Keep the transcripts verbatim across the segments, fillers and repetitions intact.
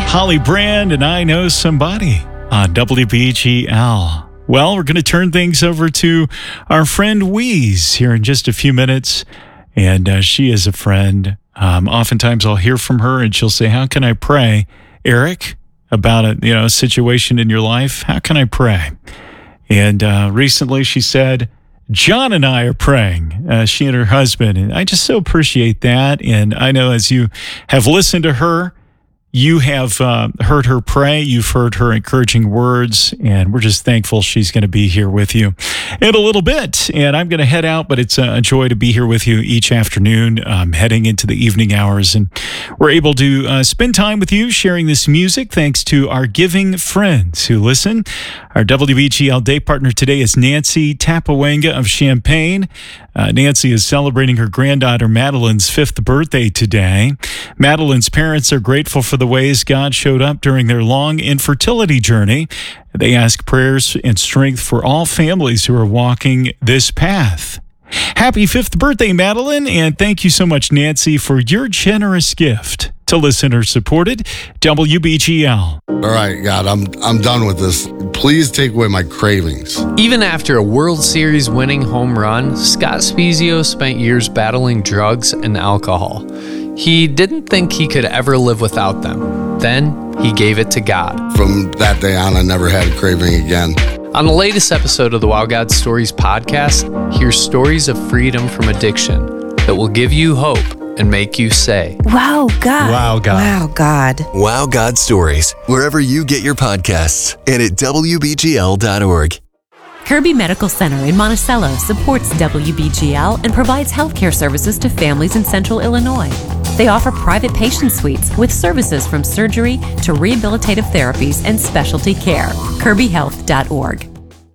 Holly Brand and I Know Somebody on W B G L. Well, we're going to turn things over to our friend Weeze here in just a few minutes. And uh, she is a friend. Um, oftentimes I'll hear from her and she'll say, how can I pray, Eric, about a you know a situation in your life? How can I pray? And uh, recently she said, John and I are praying, uh, she and her husband. And I just so appreciate that. And I know as you have listened to her, you have uh, heard her pray. You've heard her encouraging words, and we're just thankful she's going to be here with you in a little bit. And I'm going to head out, but it's a joy to be here with you each afternoon, um, heading into the evening hours. And we're able to uh, spend time with you sharing this music thanks to our giving friends who listen. Our W B G L day partner today is Nancy Tapawanga of Champaign. Uh, Nancy is celebrating her granddaughter Madeline's fifth birthday today. Madeline's parents are grateful for the ways God showed up during their long infertility journey. They ask prayers and strength for all families who are walking this path. Happy fifth birthday, Madeline, and thank you so much, Nancy, for your generous gift to listener-supported W B G L. All right, God, I'm I'm done with this. Please take away my cravings. Even after a World Series winning home run, Scott Spiezio spent years battling drugs and alcohol. He didn't think he could ever live without them. Then he gave it to God. From that day on, I never had a craving again. On the latest episode of the Wow God Stories podcast, hear stories of freedom from addiction that will give you hope and make you say, Wow, God. Wow, God. Wow, God. Wow God Stories, wherever you get your podcasts and at W B G L dot org. Kirby Medical Center in Monticello supports W B G L and provides healthcare services to families in central Illinois. They offer private patient suites with services from surgery to rehabilitative therapies and specialty care. Kirby Health dot org.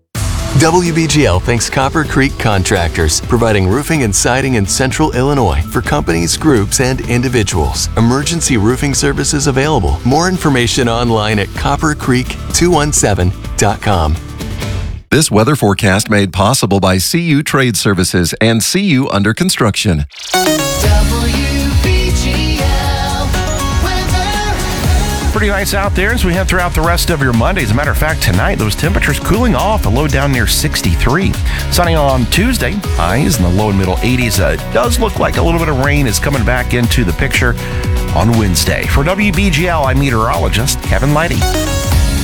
W B G L thanks Copper Creek Contractors, providing roofing and siding in central Illinois for companies, groups, and individuals. Emergency roofing services available. More information online at copper creek two one seven dot com. This weather forecast made possible by C U Trade Services and C U Under Construction. Pretty nice out there as we head throughout the rest of your Monday. As a matter of fact, tonight, those temperatures cooling off, a low down near sixty-three. Sunny on Tuesday, highs in the low and middle eighties. Uh, it does look like a little bit of rain is coming back into the picture on Wednesday. For W B G L, I'm meteorologist Kevin Lighty.